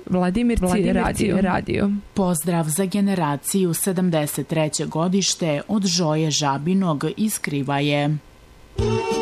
Vladimirci radio. Pozdrav za generaciju 73. godište od Žoje Žabinog iz Krivaje.